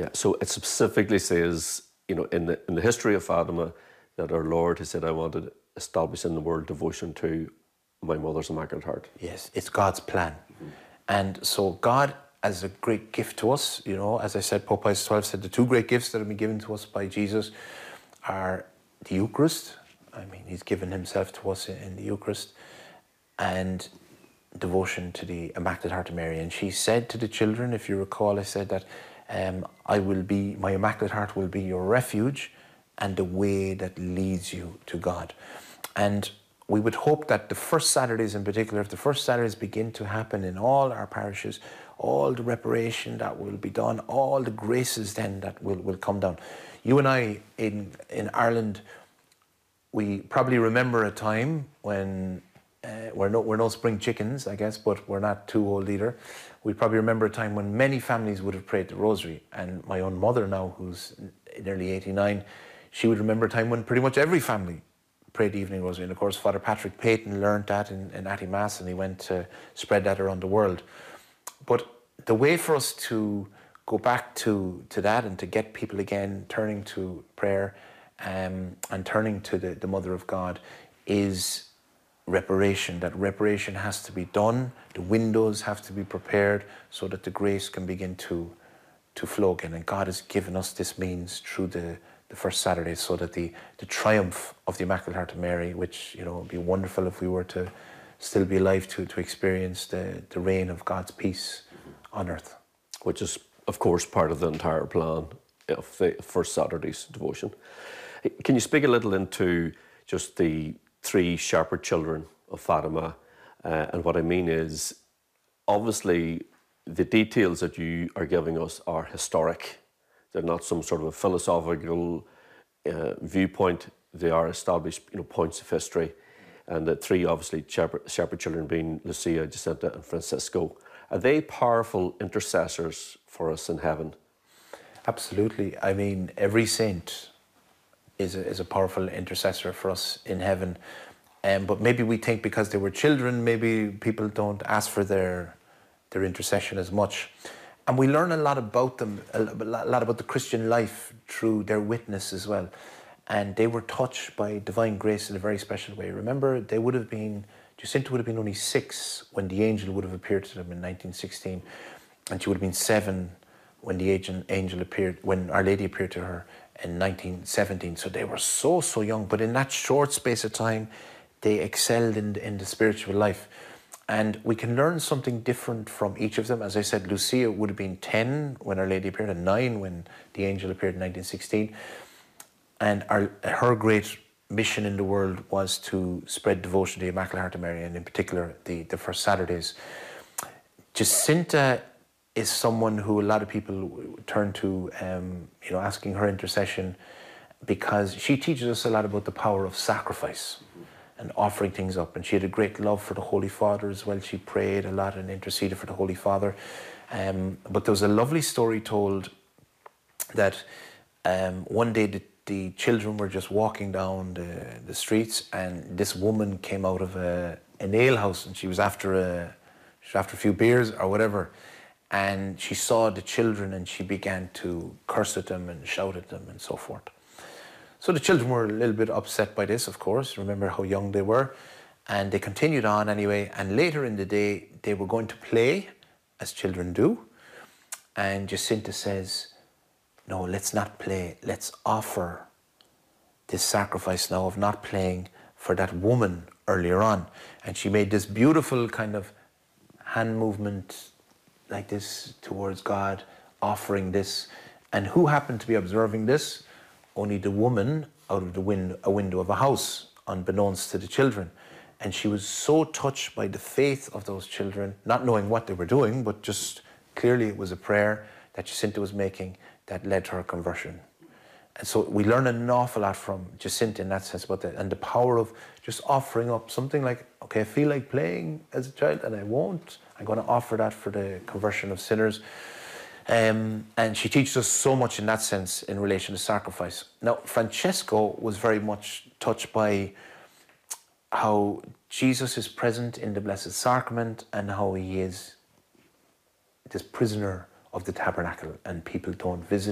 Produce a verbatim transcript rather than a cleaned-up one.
Yeah, so it specifically says, you know, in the in the history of Fatima, that our Lord has said, I wanted to establish in the world devotion to my mother's Immaculate Heart. Yes, it's God's plan. Mm-hmm. And so God, as a great gift to us, you know, as I said, Pope Pius the twelfth said the two great gifts that have been given to us by Jesus are the Eucharist. I mean, he's given himself to us in, in the Eucharist, and devotion to the Immaculate Heart of Mary. And she said to the children, if you recall, I said that um, I will be, my Immaculate Heart will be your refuge and the way that leads you to God. And we would hope that the first Saturdays in particular, if the first Saturdays begin to happen in all our parishes, all the reparation that will be done, all the graces then that will, will come down. You and I in, in Ireland, we probably remember a time when Uh, we're, no, we're no spring chickens, I guess, but we're not too old either. We probably remember a time when many families would have prayed the Rosary. And my own mother now, who's nearly eighty-nine, she would remember a time when pretty much every family prayed the Evening Rosary. And of course, Father Patrick Peyton learned that in, in Atty Mass, and he went to spread that around the world. But the way for us to go back to, to that and to get people again turning to prayer um, and turning to the, the Mother of God is reparation. That reparation has to be done. The windows have to be prepared so that the grace can begin to to flow again. And God has given us this means through the, the first Saturday, so that the, the triumph of the Immaculate Heart of Mary, which, you know, would be wonderful if we were to still be alive to, to experience the, the reign of God's peace on earth. Which is, of course, part of the entire plan of the first Saturday's devotion. Can you speak a little into just the three shepherd children of Fatima? Uh, and what I mean is, obviously, the details that you are giving us are historic. They're not some sort of a philosophical uh, viewpoint. They are established, you know, points of history. And the three, obviously, shepherd, shepherd children being Lucia, Jacinta, and Francisco. Are they powerful intercessors for us in heaven? Absolutely. I mean, every saint is a, is a powerful intercessor for us in heaven. Um, but maybe we think because they were children, maybe people don't ask for their their intercession as much. And we learn a lot about them, a lot about the Christian life through their witness as well. And they were touched by divine grace in a very special way. Remember, they would have been, Jacinta would have been only six when the angel would have appeared to them in nineteen sixteen. And she would have been seven when the angel appeared, when Our Lady appeared to her in nineteen seventeen. So they were so, so young. But in that short space of time, they excelled in, in the spiritual life. And we can learn something different from each of them. As I said, Lucia would have been ten when Our Lady appeared, and nine when the angel appeared in nineteen sixteen. And our, her great mission in the world was to spread devotion to the Immaculate Heart of Mary, and in particular, the, the first Saturdays. Jacinta is someone who a lot of people turn to, um, you know, asking her intercession, because she teaches us a lot about the power of sacrifice and offering things up. And she had a great love for the Holy Father as well. She prayed a lot and interceded for the Holy Father. Um, but there was a lovely story told that um, one day the, the children were just walking down the, the streets, and this woman came out of a, an ale house, and she was after a, she was after a few beers or whatever. And she saw the children and she began to curse at them and shout at them and so forth. So the children were a little bit upset by this, of course. Remember how young they were. And they continued on anyway. And later in the day, they were going to play, as children do. And Jacinta says, no, let's not play. Let's offer this sacrifice now of not playing for that woman earlier on. And she made this beautiful kind of hand movement like this towards God, offering this. And who happened to be observing this? Only the woman out of the win- a window of a house, unbeknownst to the children. And she was so touched by the faith of those children, not knowing what they were doing, but just clearly it was a prayer that Jacinta was making that led to her conversion. And so we learn an awful lot from Jacinta in that sense, about that, and the power of just offering up something like, okay, I feel like playing as a child and I won't. I'm going to offer that for the conversion of sinners. Um, and she teaches us so much in that sense in relation to sacrifice. Now, Francesco was very much touched by how Jesus is present in the Blessed Sacrament and how he is this prisoner of the tabernacle, and people don't visit